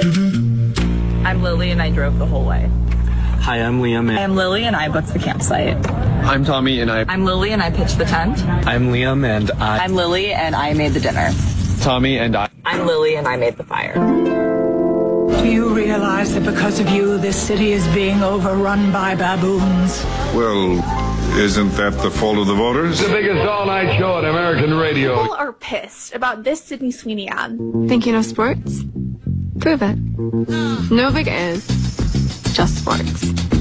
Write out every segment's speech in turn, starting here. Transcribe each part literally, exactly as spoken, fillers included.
I'm Lily, and I drove the whole way. Hi, I'm Liam. And I'm Lily, and I booked the campsite. I'm Tommy, and I... I'm Lily, and I pitched the tent. I'm Liam, and I... I'm Lily, and I made the dinner. Tommy, and I... I'm Lily, and I made the fire. Do you realize that because of you, this city is being overrun by baboons? Well, isn't that the fault of the voters? The biggest all-night show on American radio. People are pissed about this Sydney Sweeney ad. Think you know sports? Prove it. Novig is just sports.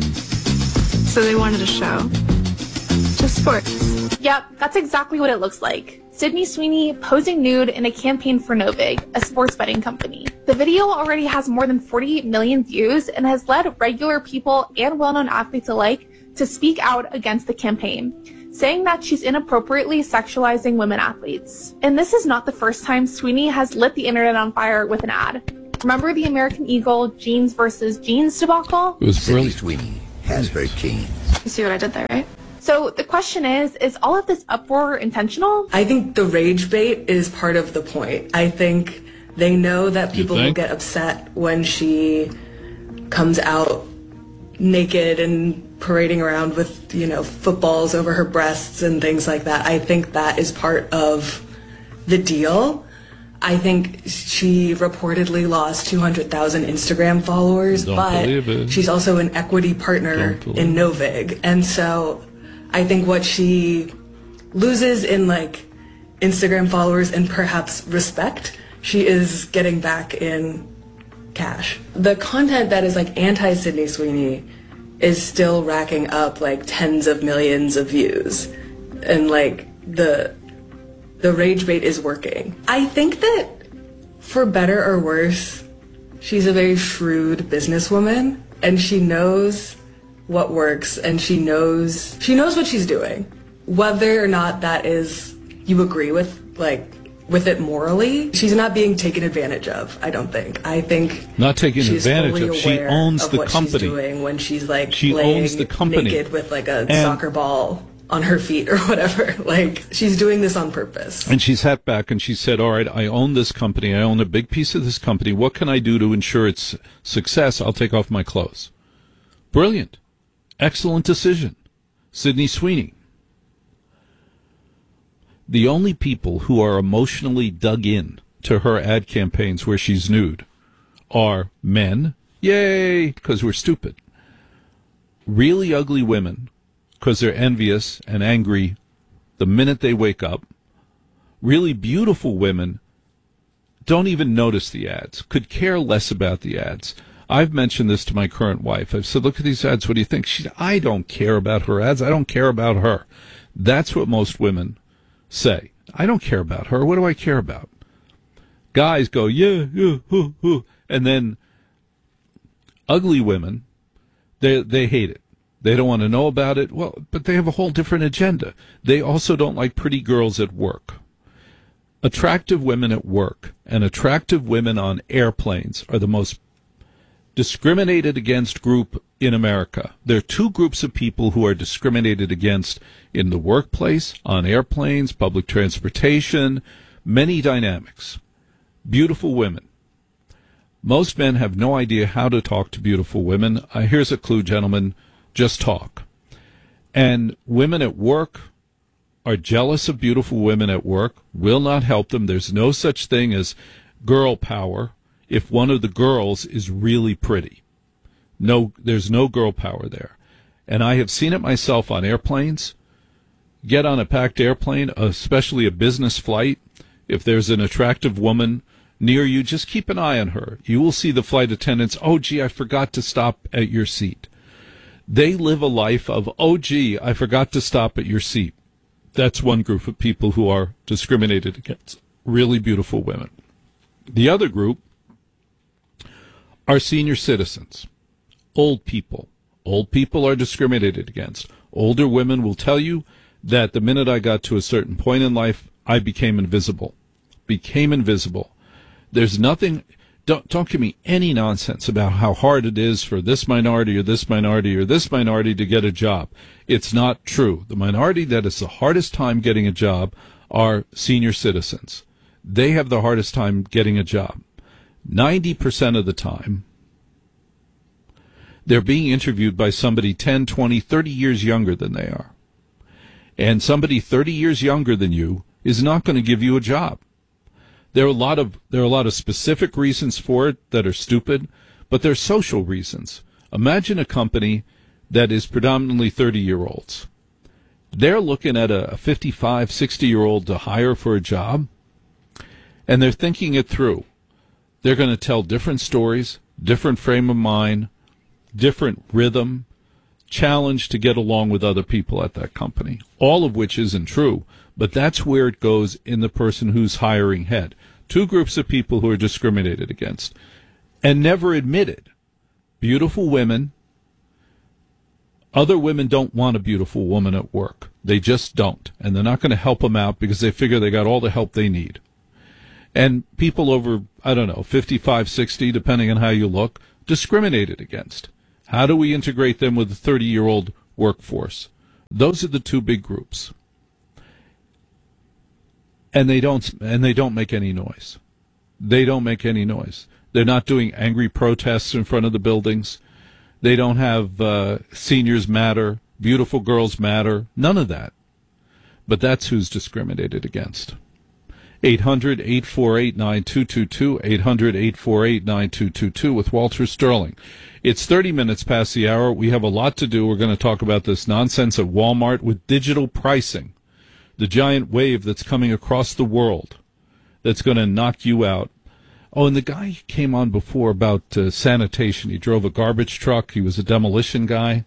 So they wanted a show. Just sports. Yep, that's exactly what it looks like. Sydney Sweeney posing nude in a campaign for Novig, a sports betting company. The video already has more than forty million views and has led regular people and well-known athletes alike to speak out against the campaign, saying that she's inappropriately sexualizing women athletes. And this is not the first time Sweeney has lit the internet on fire with an ad. Remember the American Eagle jeans versus jeans debacle? It was brilliant. Sweeney has her jeans. You see what I did there, right? So the question is, is all of this uproar intentional? I think the rage bait is part of the point. I think they know that people will get upset when she comes out naked and parading around with, you know, footballs over her breasts and things like that. I think that is part of the deal. I think she reportedly lost two hundred thousand Instagram followers, Don't but she's also an equity partner in Novig. And so I think what she loses in like Instagram followers and perhaps respect, she is getting back in cash. The content that is like anti-Sydney Sweeney is still racking up like tens of millions of views. And like the the rage bait is working. I think that for better or worse, she's a very shrewd businesswoman and she knows what works and she knows she knows what she's doing. Whether or not that is you agree with like with it morally, she's not being taken advantage of, I don't think. I think not taking she's advantage of. She owns of the what company. She's doing when she's like she laying owns the company naked with like a and soccer ball on her feet or whatever. Like she's doing this on purpose. And she sat back and she said, all right, I own this company. I own a big piece of this company. What can I do to ensure its success? I'll take off my clothes. Brilliant. Excellent decision. Sydney Sweeney. The only people who are emotionally dug in to her ad campaigns where she's nude are men. Yay, because we're stupid. Really ugly women, because they're envious and angry the minute they wake up. Really beautiful women don't even notice the ads, could care less about the ads. I've mentioned this to my current wife. I've said, look at these ads. What do you think? She said, I don't care about her ads. I don't care about her. That's what most women say. I don't care about her. What do I care about? Guys go, yeah, yeah, hoo, hoo. And then ugly women, they they hate it. They don't want to know about it. Well, but they have a whole different agenda. They also don't like pretty girls at work. Attractive women at work and attractive women on airplanes are the most discriminated against group in America. There are two groups of people who are discriminated against in the workplace, on airplanes, public transportation, many dynamics. Beautiful women. Most men have no idea how to talk to beautiful women. Uh, here's a clue, gentlemen. Just talk. And women at work are jealous of beautiful women at work, will not help them. There's no such thing as girl power if one of the girls is really pretty. No, there's no girl power there. And I have seen it myself on airplanes. Get on a packed airplane, especially a business flight. If there's an attractive woman near you, just keep an eye on her. You will see the flight attendants, oh, gee, I forgot to stop at your seat. They live a life of, oh, gee, I forgot to stop at your seat. That's one group of people who are discriminated against. Really beautiful women. The other group are senior citizens, old people. Old people are discriminated against. Older women will tell you that the minute I got to a certain point in life, I became invisible. Became invisible. There's nothing, don't, don't give me any nonsense about how hard it is for this minority or this minority or this minority to get a job. It's not true. The minority that is the hardest time getting a job are senior citizens. They have the hardest time getting a job. ninety percent of the time, they're being interviewed by somebody ten, twenty, thirty years younger than they are. And somebody thirty years younger than you is not going to give you a job. There are a lot of there are a lot of specific reasons for it that are stupid, but there are social reasons. Imagine a company that is predominantly thirty-year-olds. They're looking at a fifty-five, sixty-year-old to hire for a job, and they're thinking it through. They're going to tell different stories, different frame of mind, different rhythm, challenge to get along with other people at that company, all of which isn't true, but that's where it goes in the person who's hiring head. Two groups of people who are discriminated against and never admitted. Beautiful women. Other women don't want a beautiful woman at work. They just don't. And they're not going to help them out because they figure they got all the help they need. And people over, I don't know, fifty-five, sixty, depending on how you look, discriminated against. How do we integrate them with the thirty-year-old workforce? Those are the two big groups. And they don't and they don't make any noise. They don't make any noise. They're not doing angry protests in front of the buildings. They don't have uh, seniors matter, beautiful girls matter, none of that. But that's who's discriminated against. eight hundred, eight four eight, nine two two two, eight hundred, eight four eight, nine two two two with Walter Sterling. It's thirty minutes past the hour. We have a lot to do. We're going to talk about this nonsense at Walmart with digital pricing, the giant wave that's coming across the world that's going to knock you out. Oh, and the guy came on before about uh, sanitation. He drove a garbage truck. He was a demolition guy.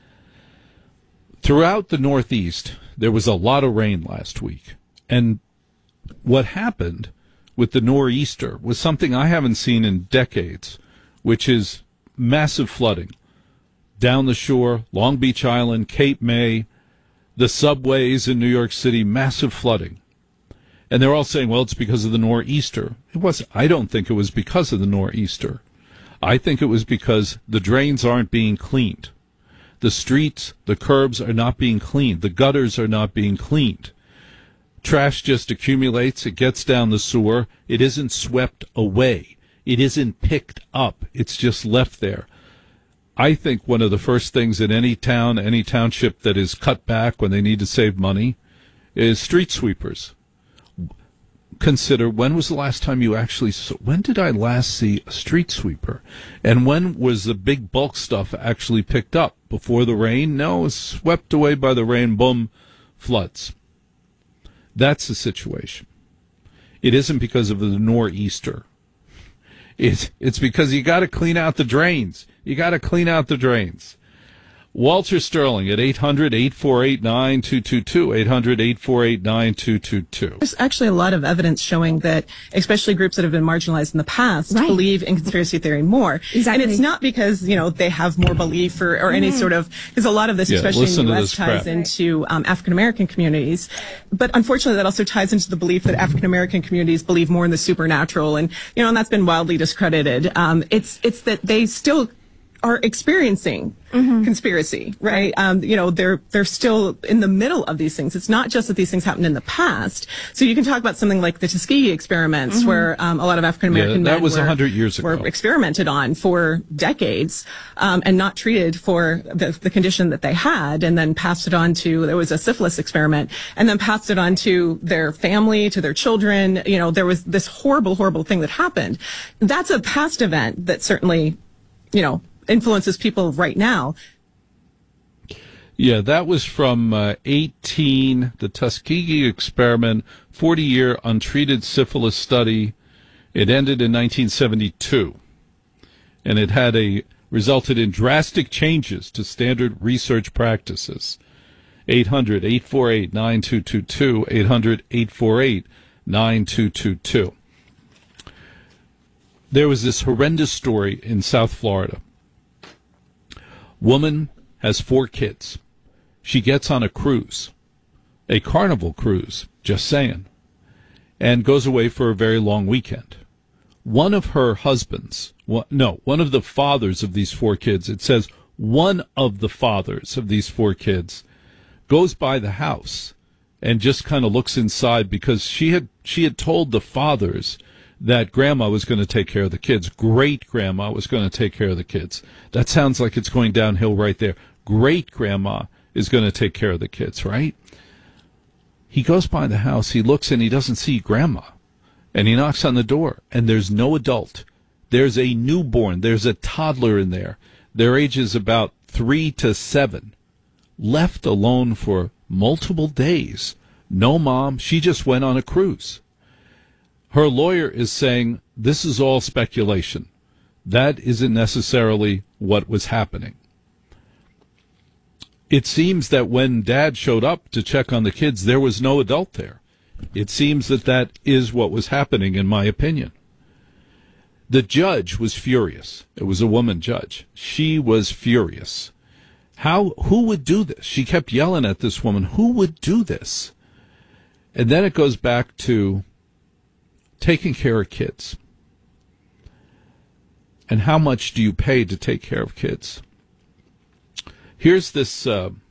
Throughout the Northeast, there was a lot of rain last week. And what happened with the nor'easter was something I haven't seen in decades, which is massive flooding down the shore, Long Beach Island, Cape May, the subways in New York City, massive flooding. And they're all saying, well, it's because of the nor'easter. It wasn't. I don't think it was because of the nor'easter. I think it was because the drains aren't being cleaned. The streets, the curbs are not being cleaned. The gutters are not being cleaned. Trash just accumulates. It gets down the sewer. It isn't swept away. It isn't picked up. It's just left there. I think one of the first things in any town, any township that is cut back when they need to save money is street sweepers. Consider, when was the last time you actually saw, when did I last see a street sweeper? And when was the big bulk stuff actually picked up? Before the rain? No, it was swept away by the rain, boom, floods. That's the situation. It isn't because of the nor'easter. It's, it's because you got to clean out the drains. You got to clean out the drains. Walter Sterling at eight hundred, eight four eight, nine two two two, eight hundred, eight four eight, nine two two two. There's actually a lot of evidence showing that, especially groups that have been marginalized in the past, right, believe in conspiracy theory more. Exactly. And it's not because, you know, they have more belief or, or mm. any sort of, because a lot of this, yeah, especially in the U S, ties crap. into um, African-American communities. But unfortunately, that also ties into the belief that African-American communities believe more in the supernatural. And, you know, and that's been wildly discredited. Um, it's, it's that they still are experiencing mm-hmm. conspiracy, right? Um, you know, they're they're still in the middle of these things. It's not just that these things happened in the past. So you can talk about something like the Tuskegee experiments, mm-hmm. where um, a lot of African American yeah, that men was were, one hundred years ago. were experimented on for decades um, and not treated for the, the condition that they had, and then passed it on to, there was a syphilis experiment, and then passed it on to their family, to their children. You know, there was this horrible, horrible thing that happened. That's a past event that certainly, you know, influences people right now. Yeah, that was from uh, eighteen, the Tuskegee experiment, forty-year untreated syphilis study. It ended in nineteen seventy-two, and it had a resulted in drastic changes to standard research practices. eight hundred, eight four eight, nine two two two, eight hundred, eight four eight, nine two two two. There was this horrendous story in South Florida. Woman has four kids. She gets on a cruise, a Carnival cruise, just saying, and goes away for a very long weekend. One of her husbands, well, no, one of the fathers of these four kids, it says one of the fathers of these four kids goes by the house and just kind of looks inside, because she had she had told the fathers that grandma was going to take care of the kids. Great grandma was going to take care of the kids. That sounds like it's going downhill right there. Great grandma is going to take care of the kids, right? He goes by the house, he looks and he doesn't see grandma. And he knocks on the door, and there's no adult. There's a newborn. There's a toddler in there. Their age is about three to seven. Left alone for multiple days. No mom. She just went on a cruise. Her lawyer is saying this is all speculation. That isn't necessarily what was happening. It seems that when Dad showed up to check on the kids, there was no adult there. It seems that that is what was happening, in my opinion. The judge was furious. It was a woman judge. She was furious. How? Who would do this? She kept yelling at this woman. Who would do this? And then it goes back to taking care of kids. And how much do you pay to take care of kids? Here's this uh,